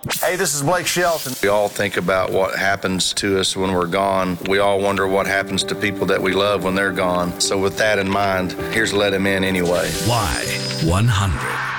Hey, this is Blake Shelton. We all think about what happens to us when we're gone. We all wonder what happens to people that we love when they're gone. So with that in mind, here's Let Him In Anyway. Y100.